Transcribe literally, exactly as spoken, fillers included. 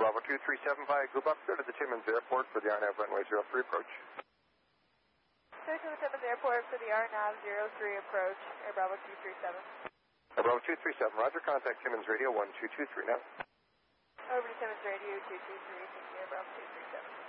Bravo two three seven by group up, go to the Timmins Airport for the R N A V runway zero three approach. Go to the Timmins Airport for the R N A V zero three approach, Air Bravo two three seven. Air Bravo two three seven, roger, contact Timmins Radio one two two three now. Over to Timmins Radio two two three, Air Bravo two three seven.